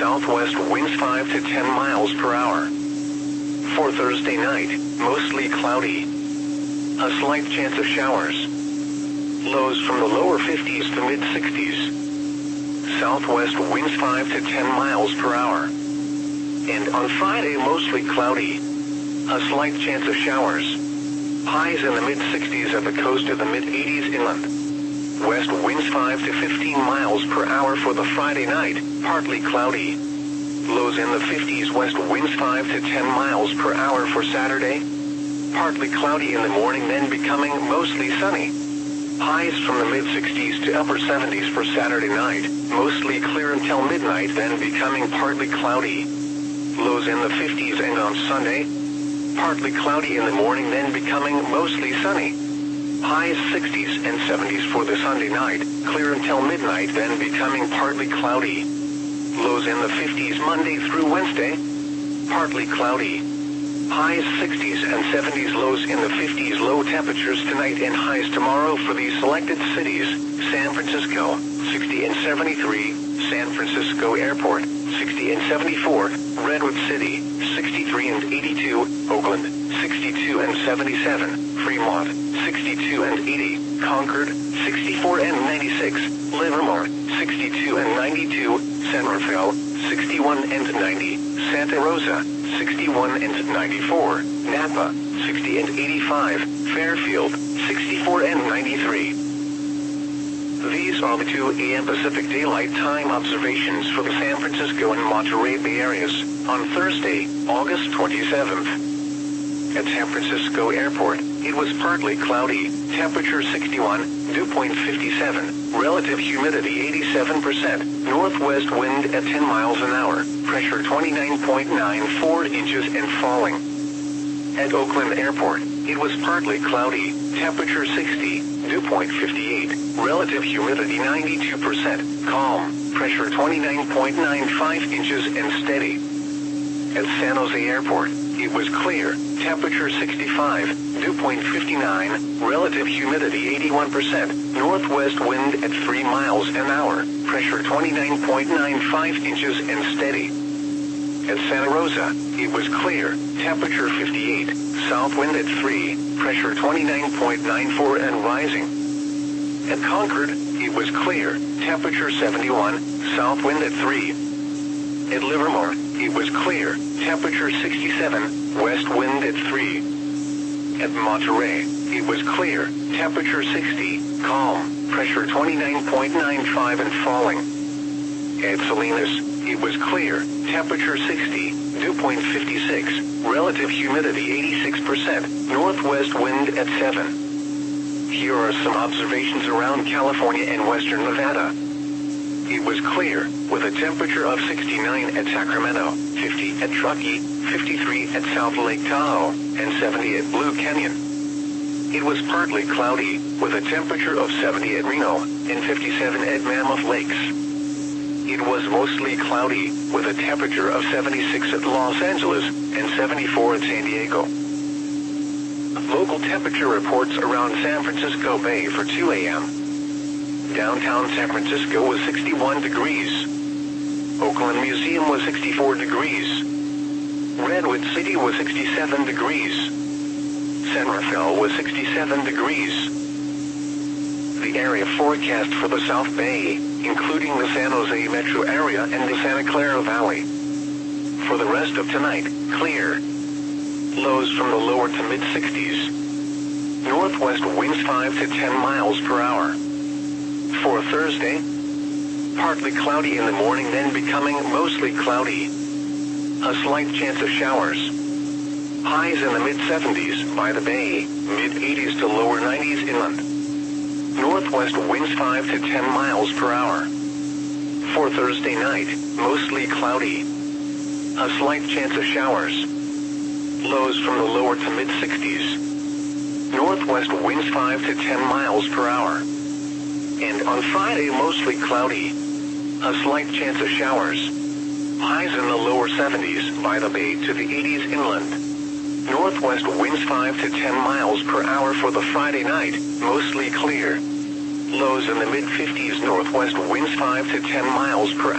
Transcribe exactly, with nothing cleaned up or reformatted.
southwest winds five to ten miles per hour. For Thursday night, mostly cloudy. A slight chance of showers. Lows from the lower fifties to mid sixties. Southwest winds five to ten miles per hour. And on Friday, mostly cloudy. A slight chance of showers. Highs in the mid sixties at the coast to the mid eighties inland. West winds five to fifteen miles per hour for the Friday night, partly cloudy. Lows in the fifties. West winds five to ten miles per hour for Saturday. Partly cloudy in the morning, then becoming mostly sunny. Highs from the mid sixties to upper seventies for Saturday night, mostly clear until midnight, then becoming partly cloudy. Lows in the fifties, and on Sunday, partly cloudy in the morning, then becoming mostly sunny. Highs sixties and seventies for the Sunday night, clear until midnight, then becoming partly cloudy. Lows in the fifties Monday through Wednesday, partly cloudy. Highs sixties and seventies, lows in the fifties. Low temperatures tonight and highs tomorrow for these selected cities: San Francisco, sixty and seventy-three, San Francisco Airport, sixty and seventy-four, Redwood City, sixty-three and eighty-two, Oakland, sixty-two and seventy-seven, Fremont, sixty-two and eighty, Concord, sixty-four and ninety-six, Livermore, sixty-two and ninety-two, San Rafael, sixty-one and ninety, Santa Rosa, sixty-one and ninety-four, Napa, sixty and eighty-five, Fairfield, sixty-four and ninety-three. These are the two A M Pacific Daylight Time observations for the San Francisco and Monterey Bay areas on Thursday, August twenty-seventh. At San Francisco Airport, it was partly cloudy, temperature sixty-one, dew point fifty-seven, relative humidity eighty-seven percent, northwest wind at ten miles an hour, pressure twenty-nine point nine four inches and falling. At Oakland Airport, it was partly cloudy, temperature sixty, dew point fifty-eight, relative humidity ninety-two percent, calm, pressure twenty-nine point nine five inches and steady. At San Jose Airport, it was clear, temperature sixty-five, dew point fifty-nine, relative humidity eighty-one percent, northwest wind at three miles an hour, pressure twenty-nine point nine five inches and steady. At Santa Rosa, it was clear, temperature fifty-eight, south wind at three, pressure twenty-nine point nine four and rising. At Concord, it was clear, temperature seventy-one, south wind at three. At Livermore, it was clear, temperature sixty-seven, west wind at three. At Monterey, it was clear, temperature sixty, calm, pressure twenty-nine point nine five and falling. At Salinas, it was clear, temperature sixty, dew point fifty-six, relative humidity eighty-six percent, northwest wind at seven. Here are some observations around California and western Nevada. It was clear, with a temperature of sixty-nine at Sacramento, fifty at Truckee, fifty-three at South Lake Tahoe, and seventy at Blue Canyon. It was partly cloudy, with a temperature of seventy at Reno, and fifty-seven at Mammoth Lakes. It was mostly cloudy, with a temperature of seventy-six at Los Angeles, and seventy-four at San Diego. Local temperature reports around San Francisco Bay for two A M Downtown San Francisco was sixty-one degrees. Oakland Museum was sixty-four degrees. Redwood City was sixty-seven degrees. San Rafael was sixty-seven degrees. The area forecast for the South Bay, including the San Jose metro area and the Santa Clara Valley. For the rest of tonight, clear. Lows from the lower to mid sixties. Northwest winds five to ten miles per hour. For Thursday, partly cloudy in the morning, then becoming mostly cloudy. A slight chance of showers. Highs in the mid seventies by the bay, mid eighties to lower nineties inland. Northwest winds five to ten miles per hour. For Thursday night, mostly cloudy. A slight chance of showers. Lows from the lower to mid sixties. Northwest winds five to ten miles per hour. And on Friday, mostly cloudy. A slight chance of showers. Highs in the lower seventies by the bay to the eighties inland. Northwest winds five to ten miles per hour for the Friday night, mostly clear. Lows in the mid fifties, northwest winds five to ten miles per hour.